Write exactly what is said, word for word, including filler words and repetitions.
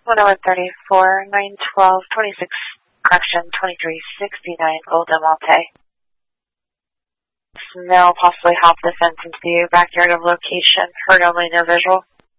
one oh one thirty-four, nine twelve, twenty-six, correction, twenty-three sixty-nine, Golden Malte. Smell possibly hop the fence into the backyard of location. Heard only, no visual.